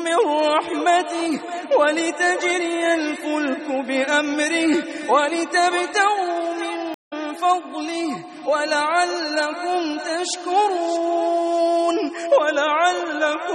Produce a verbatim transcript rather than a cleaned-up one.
من رحمته ولتجري الفلك بأمره ولتبتغوا من فضله ولعلكم تشكرون ولعلكم